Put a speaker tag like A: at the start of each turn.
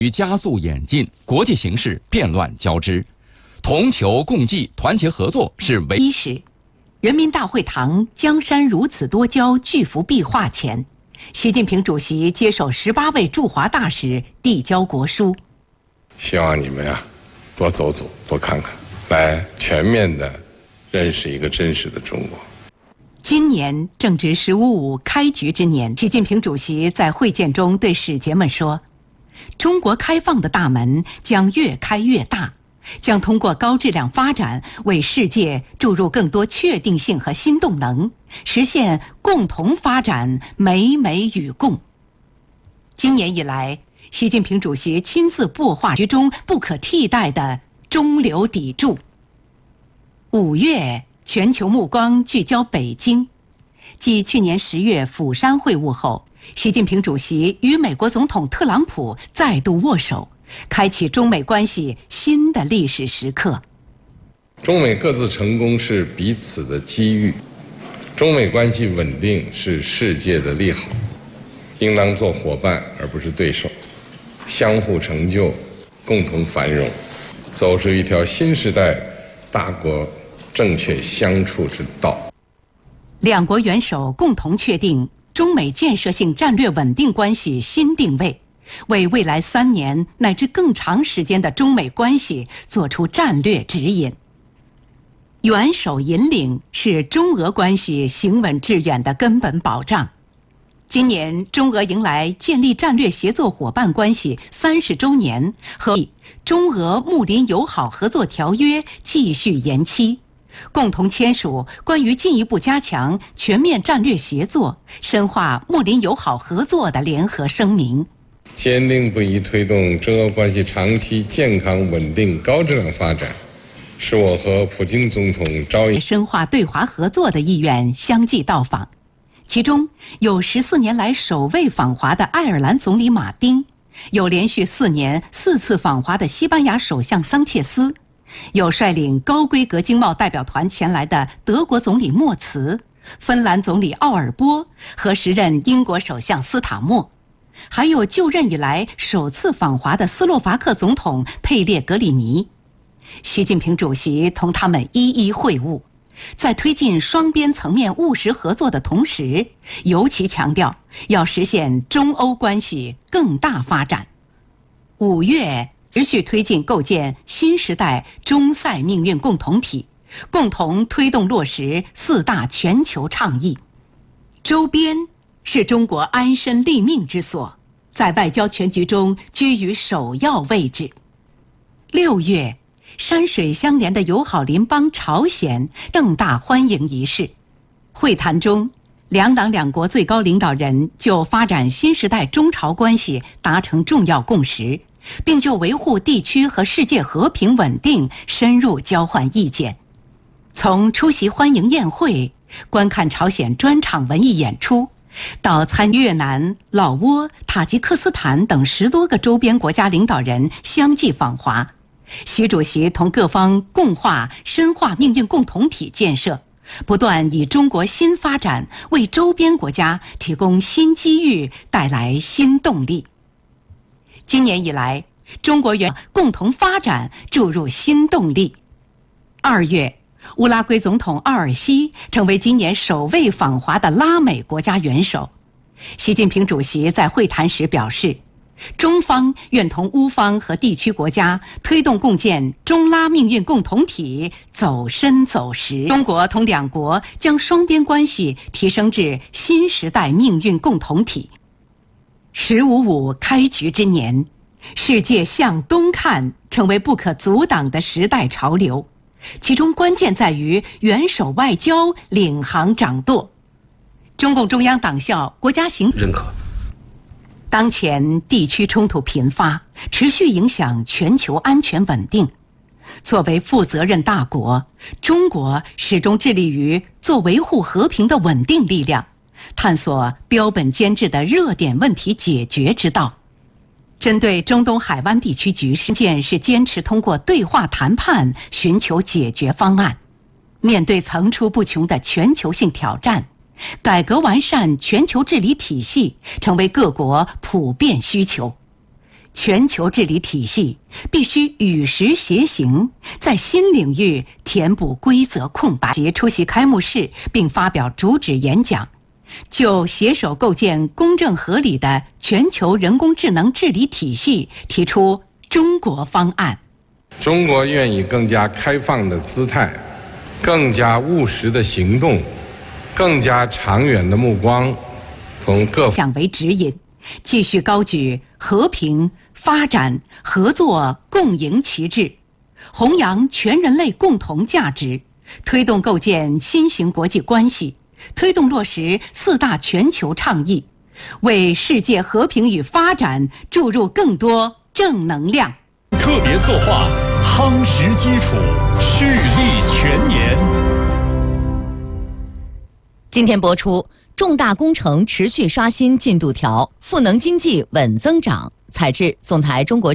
A: 与加速演进，国际形势变乱交织，同求共济，团结合作是唯
B: 一时，人民大会堂江山如此多娇巨幅壁画前，习近平主席接受18位驻华大使递交国书。
C: 希望你们多走走，多看看，来全面的认识一个真实的中国。
B: 今年正值“15+5”开局之年，习近平主席在会见中对使节们说：“中国开放的大门将越开越大，将通过高质量发展为世界注入更多确定性和新动能，实现共同发展、美美与共。”今年以来，习近平主席亲自擘画局中不可替代的中流砥柱。5月，全球目光聚焦北京。继去年10月釜山会晤后，习近平主席与美国总统特朗普再度握手，开启中美关系新的历史时刻。
C: 中美各自成功是彼此的机遇，中美关系稳定是世界的利好，应当做伙伴而不是对手，相互成就，共同繁荣，走出一条新时代大国正确相处之道。
B: 两国元首共同确定中美建设性战略稳定关系新定位，为未来3年乃至更长时间的中美关系作出战略指引。元首引领是中俄关系行稳致远的根本保障。今年中俄迎来建立战略协作伙伴关系30周年，和中俄睦邻友好合作条约继续延期，共同签署关于进一步加强全面战略协作、深化睦邻友好合作的联合声明。
C: 坚定不移推动中俄关系长期健康稳定高质量发展，是我和普京总统招引
B: 深化对华合作的意愿相继到访。其中有14年来首位访华的爱尔兰总理马丁，有连续4年4次访华的西班牙首相桑切斯，有率领高规格经贸代表团前来的德国总理默茨、芬兰总理奥尔波和时任英国首相斯塔默，还有就任以来首次访华的斯洛伐克总统佩列格里尼。习近平主席同他们一一会晤，在推进双边层面务实合作的同时，尤其强调要实现中欧关系更大发展。5月，持续推进构建新时代中塞命运共同体，共同推动落实4大全球倡议。周边是中国安身立命之所，在外交全局中居于首要位置。6月，山水相连的友好邻邦朝鲜盛大欢迎仪式。会谈中，两党两国最高领导人就发展新时代中朝关系达成重要共识，并就维护地区和世界和平稳定深入交换意见。从出席欢迎宴会、观看朝鲜专场文艺演出，到参越南、老挝、塔吉克斯坦等10多个周边国家领导人相继访华，习主席同各方共话深化命运共同体建设，不断以中国新发展为周边国家提供新机遇，带来新动力。今年以来，中国元共同发展注入新动力。2月，乌拉圭总统奥尔西成为今年首位访华的拉美国家元首。习近平主席在会谈时表示，中方愿同乌方和地区国家推动共建中拉命运共同体走深走实。中国同两国将双边关系提升至新时代命运共同体。15+5开局之年，世界向东看成为不可阻挡的时代潮流，其中关键在于元首外交领航掌舵。中共中央党校国家行
D: 认可。
B: 当前地区冲突频发，持续影响全球安全稳定。作为负责任大国，中国始终致力于做维护和平的稳定力量，探索标本兼治的热点问题解决之道。针对中东海湾地区局势，是坚持通过对话谈判寻求解决方案。面对层出不穷的全球性挑战，改革完善全球治理体系成为各国普遍需求。 全球治理体系必须与时偕行，在新领域填补规则空白。出席开幕式并发表主旨演讲，就携手构建公正合理的全球人工智能治理体系提出中国方案。
C: 中国愿以更加开放的姿态、更加务实的行动、更加长远的目光，同各
B: 方为指引，继续高举和平、发展、合作、共赢旗帜，弘扬全人类共同价值，推动构建新型国际关系，推动落实4大全球倡议，为世界和平与发展注入更多正能量。
D: 特别策划夯实基础，蓄力全年。
E: 今天播出，重大工程持续刷新进度条，赋能经济稳增长。采制：总台中国